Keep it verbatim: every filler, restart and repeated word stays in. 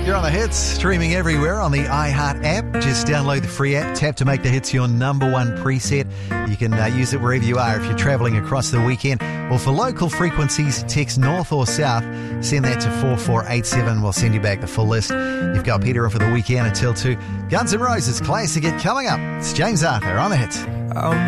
You're on the hits, streaming everywhere on the iHeart app. Just download the free app, tap to make the hits your number one preset. You can uh, use it wherever you are if you're travelling across the weekend. Or for local frequencies, text north or south, send that to four four eight seven. We'll send you back the full list. You've got Peter off for the weekend until two. Guns N' Roses classic hit coming up. It's James Arthur on the hits. Um.